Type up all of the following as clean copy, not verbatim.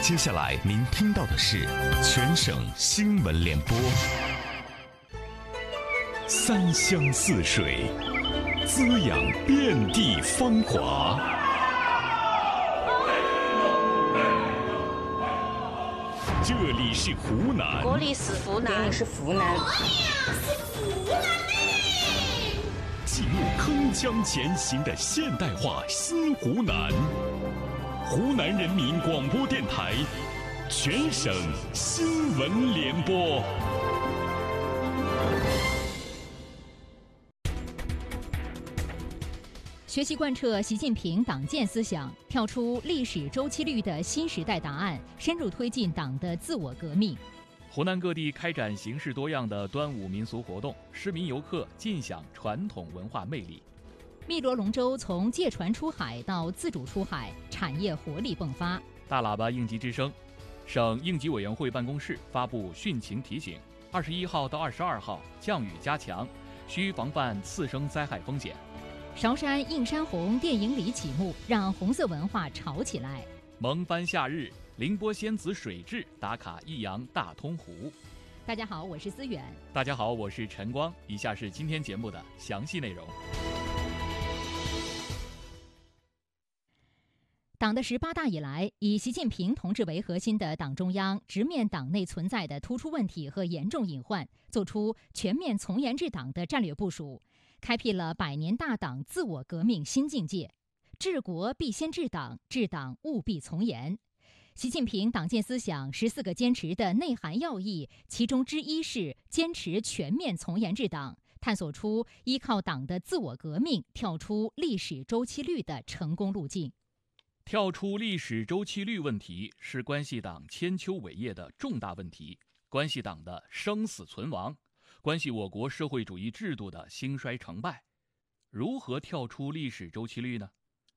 接下来您听到的是全省新闻联播。三湘四水，滋养遍地芳华。这里是湖南， 这里是湖南， 这里是湖南， 记录铿锵前行的现代化新湖南。湖南人民广播电台全省新闻联播。 学习贯彻习近平党建思想，跳出历史周期率的新时代答案，深入推进党的自我革命。 湖南各地开展形式多样的端午民俗活动，市民游客尽享传统文化魅力。 汨罗龙舟从借船出海到自主出海，产业活力迸发。 大喇叭应急之声，省应急委员会办公室发布汛情提醒：21号到22号降雨加强，需防范次生灾害风险。 韶山映山红电影里启幕，让红色文化炒起来。 蒙帆夏日，凌波仙子水质打卡益阳大通湖。 大家好，我是思远。 大家好，我是陈光。以下是今天节目的详细内容。 党的18大以来，以习近平同志为核心的党中央直面党内存在的突出问题和严重隐患，做出全面从严治党的战略部署，开辟了100年大党自我革命新境界。治国必先治党，治党务必从严。习近平党建思想14个坚持的内涵要义，其中之一是坚持全面从严治党，探索出依靠党的自我革命跳出历史周期率的成功路径。 跳出历史周期率问题是关系党千秋伟业的重大问题，关系党的生死存亡，关系我国社会主义制度的兴衰成败。如何跳出历史周期率呢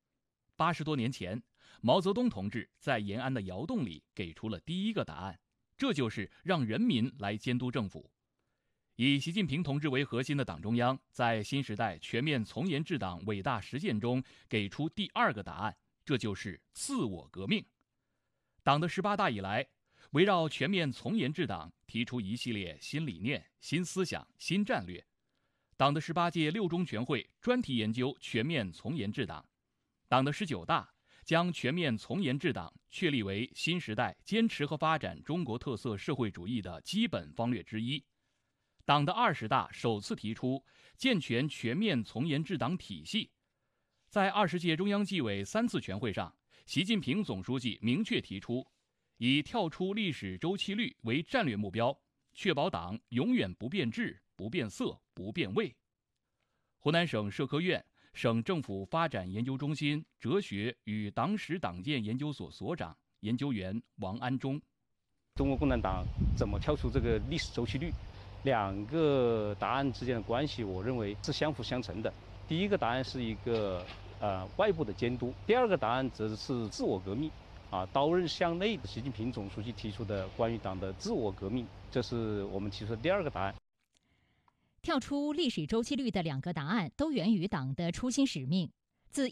？80多年前，毛泽东同志在延安的窑洞里给出了第一个答案，这就是让人民来监督政府。以习近平同志为核心的党中央在新时代全面从严治党伟大实践中给出第二个答案，这就是自我革命。党的18大以来，围绕全面从严治党提出一系列新理念、新思想、新战略。党的18届六中全会专题研究全面从严治党。党的19大将全面从严治党确立为新时代坚持和发展中国特色社会主义的基本方略之一。党的20大首次提出健全全面从严治党体系。在20届中央纪委3次全会上，习近平总书记明确提出，以跳出历史周期率为战略目标，确保党永远不变质、不变色、不变味。湖南省社科院、省政府发展研究中心哲学与党史党建研究所所长、研究员王安忠： 中国共产党怎么跳出这个历史周期率？两个答案之间的关系，我认为是相辅相成的。第一个答案是一个外部的监督，第二个答案则是自我革命。刀刃向内，习近平总书记提出的关于党的自我革命，这是我们提出的第二个答案。 跳出历史周期率的2个答案都源于党的初心使命，